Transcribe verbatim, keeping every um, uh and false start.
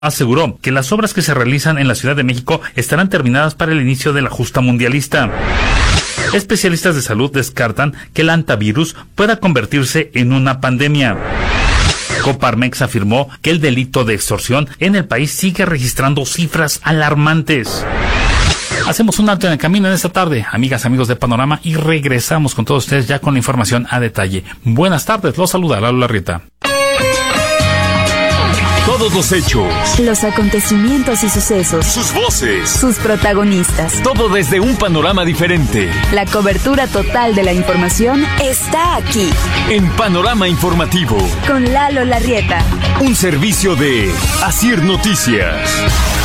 Aseguró que las obras que se realizan en la Ciudad de México estarán terminadas para el inicio de la justa mundialista. Especialistas de salud descartan que el antivirus pueda convertirse en una pandemia. Coparmex afirmó que el delito de extorsión en el país sigue registrando cifras alarmantes. Hacemos un alto en el camino en esta tarde, amigas, amigos de Panorama, y regresamos con todos ustedes ya con la información a detalle. Buenas tardes, los saluda Lalo Larrieta. Todos los hechos, los acontecimientos y sucesos, sus voces, sus protagonistas, todo desde un panorama diferente. La cobertura total de la información está aquí, en Panorama Informativo, con Lalo Larrieta. Un servicio de Asir Noticias.